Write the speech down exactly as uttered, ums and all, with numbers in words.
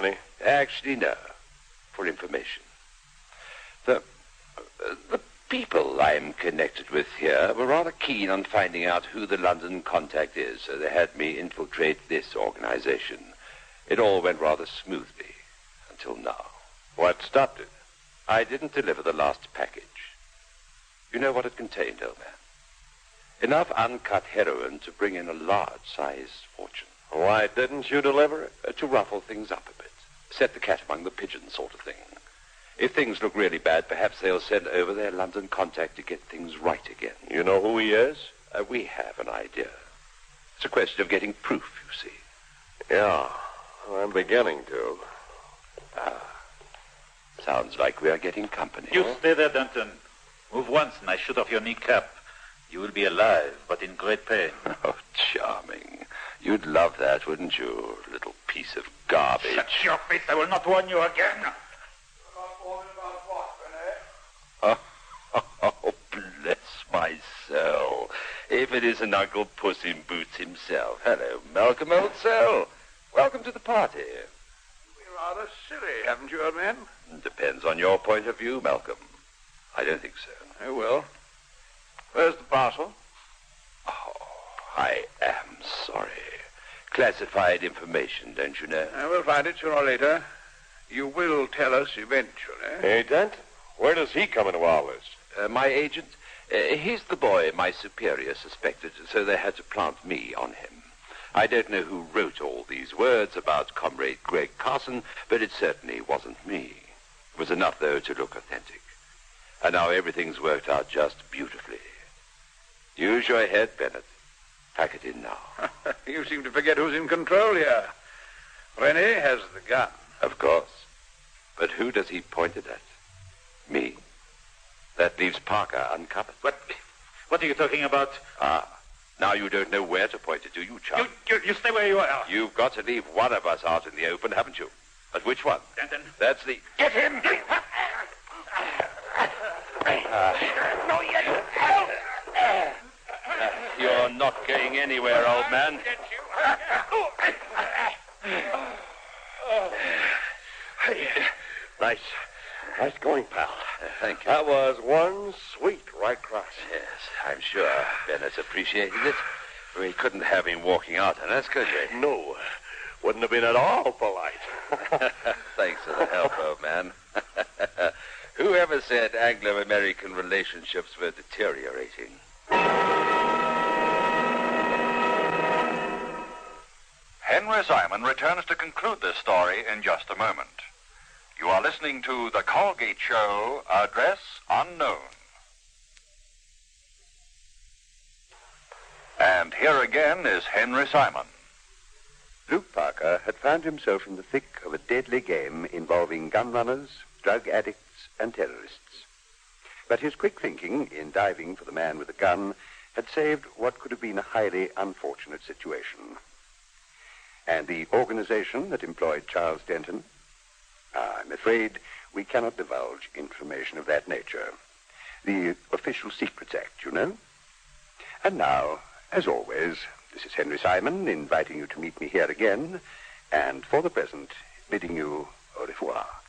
Rennie? Actually, no. For information. The, uh, the people I'm connected with here were rather keen on finding out who the London contact is, so they had me infiltrate this organization. It all went rather smoothly, until now. What stopped it? I didn't deliver the last package. You know what it contained, old man? Enough uncut heroin to bring in a large-sized fortune. Why didn't you deliver it? Uh, to ruffle things up a bit. Set the cat among the pigeons sort of thing. If things look really bad, perhaps they'll send over their London contact to get things right again. You know who he is? Uh, we have an idea. It's a question of getting proof, you see. Yeah, I'm beginning to. Ah, sounds like we are getting company. You stay there, Denton. Move once and I shoot off your kneecap. You will be alive, but in great pain. Oh, charming. You'd love that, wouldn't you, little piece of garbage? Shut your face. I will not warn you again. Oh, oh, bless my soul. If it isn't Uncle Puss in Boots himself. Hello, Malcolm, old soul. Welcome to the party. You're rather silly, haven't you, old man? Depends on your point of view, Malcolm. I don't think so. I will. Where's the parcel? Oh, I am sorry. Classified information, don't you know? I will find it sooner or later. You will tell us eventually. Hey, Dent, where does he come into all this? Uh, my agent, uh, he's the boy my superior suspected, so they had to plant me on him. I don't know who wrote all these words about Comrade Greg Carson, but it certainly wasn't me. It was enough, though, to look authentic. And now everything's worked out just beautifully. Use your head, Bennett. Pack it in now. You seem to forget who's in control here. Rennie has the gun. Of course. But who does he point it at? Me. That leaves Parker uncovered. What, what are you talking about? Ah, now you don't know where to point it, do you, chum? You, you, you stay where you are. You've got to leave one of us out in the open, haven't you? But which one? Denton. That's the... Get him! Uh, no, yes. uh, you're not going anywhere, old man. Nice. Nice going, pal. Uh, thank you. That was one sweet right cross. Yes, I'm sure Bennett appreciated it. We couldn't have him walking out on us, could we? No. Wouldn't have been at all polite. Thanks for the help, old man. Whoever said Anglo-American relationships were deteriorating? Henry Simon returns to conclude this story in just a moment. You are listening to The Colgate Show, Address Unknown. And here again is Henry Simon. Luke Parker had found himself in the thick of a deadly game involving gun runners, drug addicts, and terrorists. But his quick thinking in diving for the man with the gun had saved what could have been a highly unfortunate situation. And the organization that employed Charles Denton? Ah, I'm afraid we cannot divulge information of that nature. The Official Secrets Act, you know. And now, as always, this is Henry Simon inviting you to meet me here again, and for the present, bidding you au revoir.